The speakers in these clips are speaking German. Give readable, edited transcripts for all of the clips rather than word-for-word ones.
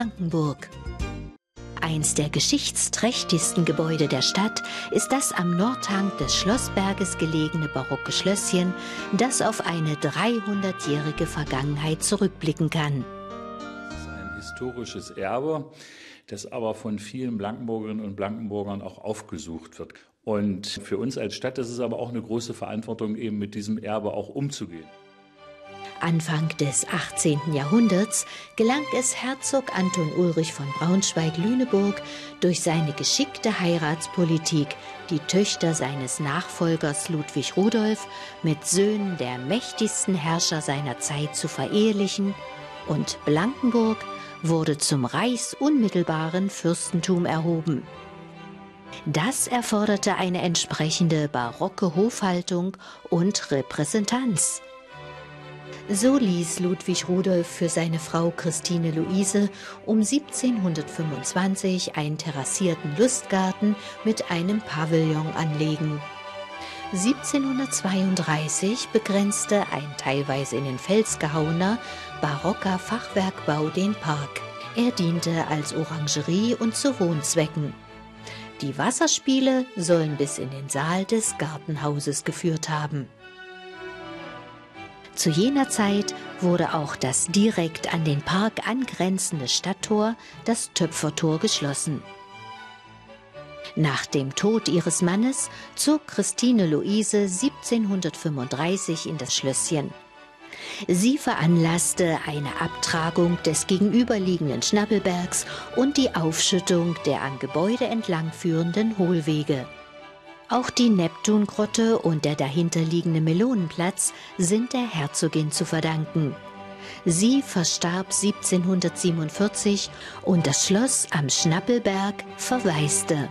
Blankenburg. Eins der geschichtsträchtigsten Gebäude der Stadt ist das am Nordhang des Schlossberges gelegene barocke Schlösschen, das auf eine 300-jährige Vergangenheit zurückblicken kann. Es ist ein historisches Erbe, das aber von vielen Blankenburgerinnen und Blankenburgern auch aufgesucht wird. Und für uns als Stadt ist es aber auch eine große Verantwortung, eben mit diesem Erbe auch umzugehen. Anfang des 18. Jahrhunderts gelang es Herzog Anton Ulrich von Braunschweig-Lüneburg durch seine geschickte Heiratspolitik, die Töchter seines Nachfolgers Ludwig Rudolf mit Söhnen der mächtigsten Herrscher seiner Zeit zu verehelichen, und Blankenburg wurde zum reichsunmittelbaren Fürstentum erhoben. Das erforderte eine entsprechende barocke Hofhaltung und Repräsentanz. So ließ Ludwig Rudolf für seine Frau Christine Luise um 1725 einen terrassierten Lustgarten mit einem Pavillon anlegen. 1732 begrenzte ein teilweise in den Fels gehauener barocker Fachwerkbau den Park. Er diente als Orangerie und zu Wohnzwecken. Die Wasserspiele sollen bis in den Saal des Gartenhauses geführt haben. Zu jener Zeit wurde auch das direkt an den Park angrenzende Stadttor, das Töpfertor, geschlossen. Nach dem Tod ihres Mannes zog Christine Luise 1735 in das Schlösschen. Sie veranlasste eine Abtragung des gegenüberliegenden Schnappelbergs und die Aufschüttung der am Gebäude entlang führenden Hohlwege. Auch die Neptungrotte und der dahinterliegende Melonenplatz sind der Herzogin zu verdanken. Sie verstarb 1747 und das Schloss am Schnappelberg verwaiste.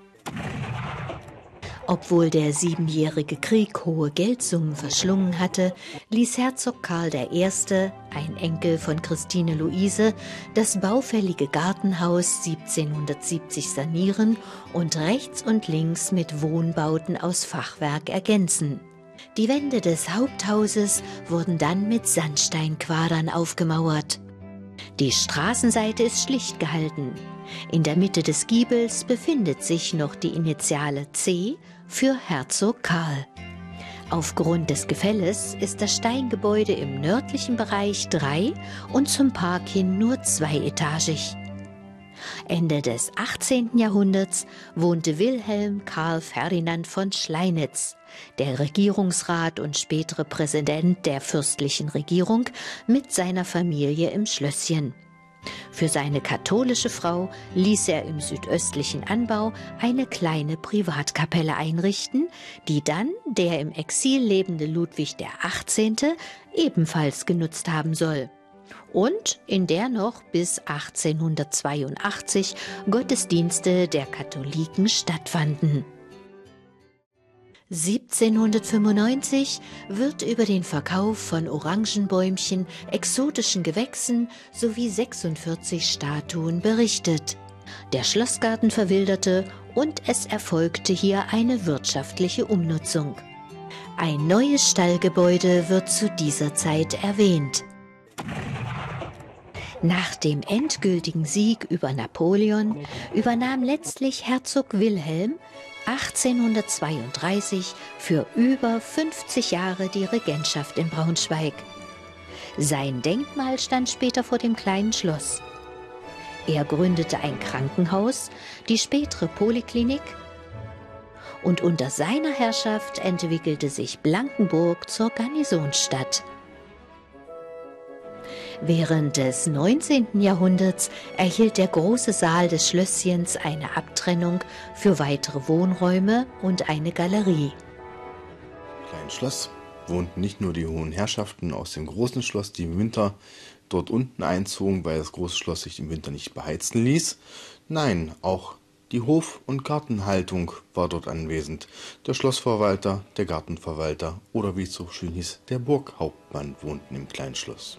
Obwohl der Siebenjährige Krieg hohe Geldsummen verschlungen hatte, ließ Herzog Karl I., ein Enkel von Christine Luise, das baufällige Gartenhaus 1770 sanieren und rechts und links mit Wohnbauten aus Fachwerk ergänzen. Die Wände des Haupthauses wurden dann mit Sandsteinquadern aufgemauert. Die Straßenseite ist schlicht gehalten. In der Mitte des Giebels befindet sich noch die Initiale C für Herzog Karl. Aufgrund des Gefälles ist das Steingebäude im nördlichen Bereich 3 und zum Park hin nur 2-etagig. Ende des 18. Jahrhunderts wohnte Wilhelm Karl Ferdinand von Schleinitz, der Regierungsrat und spätere Präsident der fürstlichen Regierung, mit seiner Familie im Schlösschen. Für seine katholische Frau ließ er im südöstlichen Anbau eine kleine Privatkapelle einrichten, die dann der im Exil lebende Ludwig XVIII. Ebenfalls genutzt haben soll und in der noch bis 1882 Gottesdienste der Katholiken stattfanden. 1795 wird über den Verkauf von Orangenbäumchen, exotischen Gewächsen sowie 46 Statuen berichtet. Der Schlossgarten verwilderte und es erfolgte hier eine wirtschaftliche Umnutzung. Ein neues Stallgebäude wird zu dieser Zeit erwähnt. Nach dem endgültigen Sieg über Napoleon übernahm letztlich Herzog Wilhelm 1832 für über 50 Jahre die Regentschaft in Braunschweig. Sein Denkmal stand später vor dem kleinen Schloss. Er gründete ein Krankenhaus, die spätere Poliklinik, und unter seiner Herrschaft entwickelte sich Blankenburg zur Garnisonsstadt. Während des 19. Jahrhunderts erhielt der große Saal des Schlösschens eine Abtrennung für weitere Wohnräume und eine Galerie. Im kleinen Schloss wohnten nicht nur die hohen Herrschaften aus dem großen Schloss, die im Winter dort unten einzogen, weil das große Schloss sich im Winter nicht beheizen ließ. Nein, auch die Hof- und Gartenhaltung war dort anwesend. Der Schlossverwalter, der Gartenverwalter oder wie es so schön hieß, der Burghauptmann wohnten im kleinen Schloss.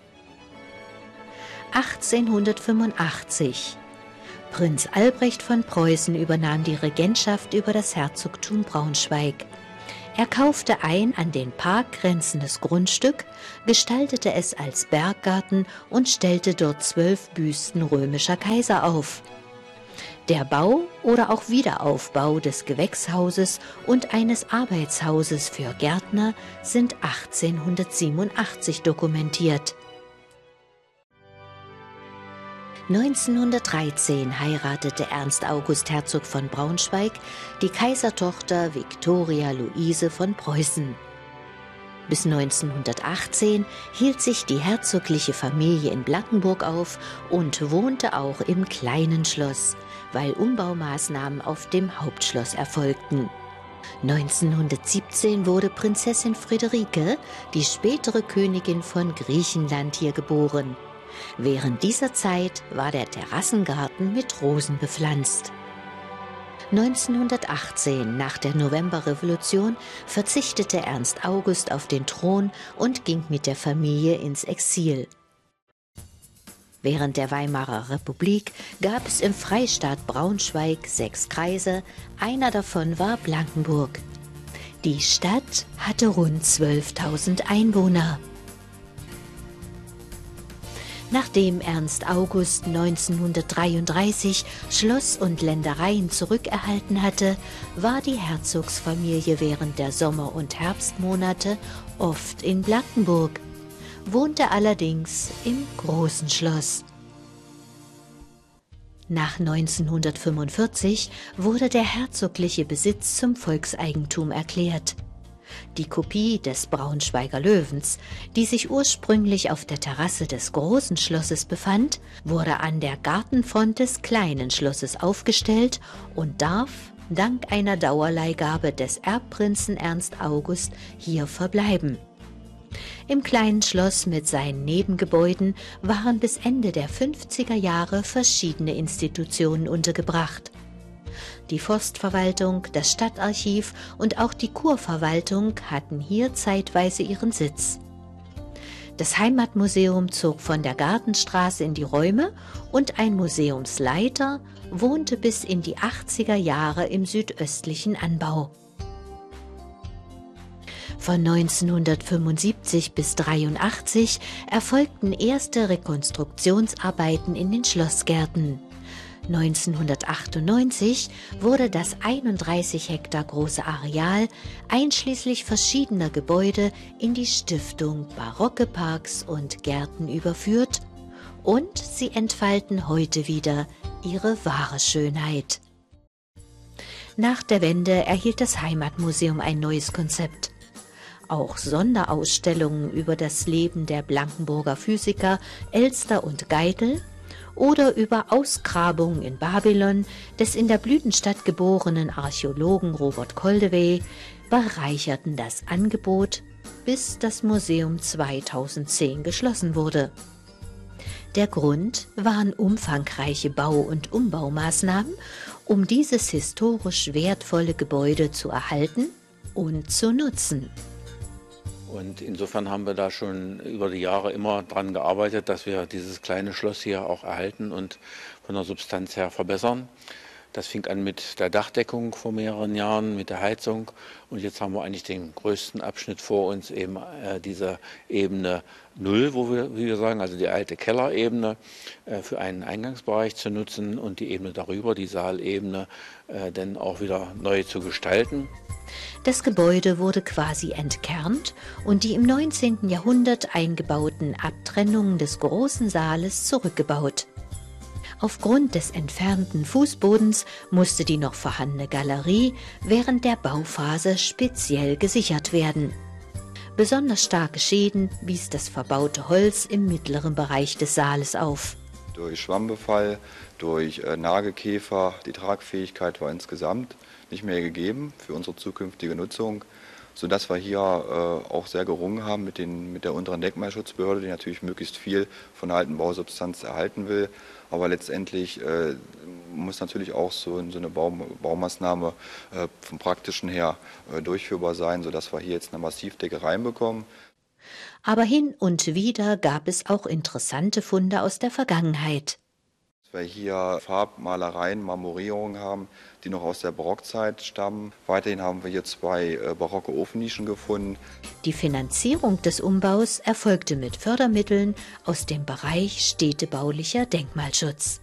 1885. Prinz Albrecht von Preußen übernahm die Regentschaft über das Herzogtum Braunschweig. Er kaufte ein an den Park grenzendes Grundstück, gestaltete es als Berggarten und stellte dort 12 Büsten römischer Kaiser auf. Der Bau oder auch Wiederaufbau des Gewächshauses und eines Arbeitshauses für Gärtner sind 1887 dokumentiert. 1913 heiratete Ernst August Herzog von Braunschweig die Kaisertochter Viktoria Luise von Preußen. Bis 1918 hielt sich die herzogliche Familie in Blankenburg auf und wohnte auch im kleinen Schloss, weil Umbaumaßnahmen auf dem Hauptschloss erfolgten. 1917 wurde Prinzessin Friederike, die spätere Königin von Griechenland, hier geboren. Während dieser Zeit war der Terrassengarten mit Rosen bepflanzt. 1918, nach der Novemberrevolution, verzichtete Ernst August auf den Thron und ging mit der Familie ins Exil. Während der Weimarer Republik gab es im Freistaat Braunschweig 6 Kreise, einer davon war Blankenburg. Die Stadt hatte rund 12.000 Einwohner. Nachdem Ernst August 1933 Schloss und Ländereien zurückerhalten hatte, war die Herzogsfamilie während der Sommer- und Herbstmonate oft in Blankenburg, wohnte allerdings im Großen Schloss. Nach 1945 wurde der herzogliche Besitz zum Volkseigentum erklärt. Die Kopie des Braunschweiger Löwens, die sich ursprünglich auf der Terrasse des Großen Schlosses befand, wurde an der Gartenfront des Kleinen Schlosses aufgestellt und darf, dank einer Dauerleihgabe des Erbprinzen Ernst August, hier verbleiben. Im Kleinen Schloss mit seinen Nebengebäuden waren bis Ende der 50er Jahre verschiedene Institutionen untergebracht. Die Forstverwaltung, das Stadtarchiv und auch die Kurverwaltung hatten hier zeitweise ihren Sitz. Das Heimatmuseum zog von der Gartenstraße in die Räume und ein Museumsleiter wohnte bis in die 80er Jahre im südöstlichen Anbau. Von 1975 bis 1983 erfolgten erste Rekonstruktionsarbeiten in den Schlossgärten. 1998 wurde das 31 Hektar große Areal einschließlich verschiedener Gebäude in die Stiftung Barocke Parks und Gärten überführt und sie entfalten heute wieder ihre wahre Schönheit. Nach der Wende erhielt das Heimatmuseum ein neues Konzept. Auch Sonderausstellungen über das Leben der Blankenburger Physiker Elster und Geitel oder über Ausgrabungen in Babylon des in der Blütenstadt geborenen Archäologen Robert Koldewey bereicherten das Angebot, bis das Museum 2010 geschlossen wurde. Der Grund waren umfangreiche Bau- und Umbaumaßnahmen, um dieses historisch wertvolle Gebäude zu erhalten und zu nutzen. Und insofern haben wir da schon über die Jahre immer daran gearbeitet, dass wir dieses kleine Schloss hier auch erhalten und von der Substanz her verbessern. Das fing an mit der Dachdeckung vor mehreren Jahren, mit der Heizung. Und jetzt haben wir eigentlich den größten Abschnitt vor uns, eben diese Ebene 0, wie wir sagen, also die alte Kellerebene, für einen Eingangsbereich zu nutzen und die Ebene darüber, die Saalebene, dann auch wieder neu zu gestalten. Das Gebäude wurde quasi entkernt und die im 19. Jahrhundert eingebauten Abtrennungen des großen Saales zurückgebaut. Aufgrund des entfernten Fußbodens musste die noch vorhandene Galerie während der Bauphase speziell gesichert werden. Besonders starke Schäden wies das verbaute Holz im mittleren Bereich des Saales auf. Durch Schwammbefall, durch Nagelkäfer, die Tragfähigkeit war insgesamt nicht mehr gegeben für unsere zukünftige Nutzung, sodass wir hier auch sehr gerungen haben mit der unteren Denkmalschutzbehörde, die natürlich möglichst viel von der alten Bausubstanz erhalten will. Aber letztendlich muss natürlich auch so eine Baumaßnahme vom Praktischen her durchführbar sein, sodass wir hier jetzt eine Massivdecke reinbekommen. Aber hin und wieder gab es auch interessante Funde aus der Vergangenheit. wir hier Farbmalereien, Marmorierungen haben, die noch aus der Barockzeit stammen. Weiterhin haben wir hier 2 barocke Ofennischen gefunden. Die Finanzierung des Umbaus erfolgte mit Fördermitteln aus dem Bereich städtebaulicher Denkmalschutz.